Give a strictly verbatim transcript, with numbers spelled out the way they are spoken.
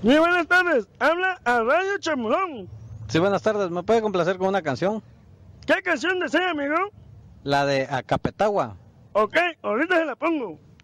Muy buenas tardes, habla a Radio Chamulón. Sí, buenas tardes, ¿me puede complacer con una canción? ¿Qué canción desea, amigo? La de Acapetagua. Ok, ahorita se la pongo.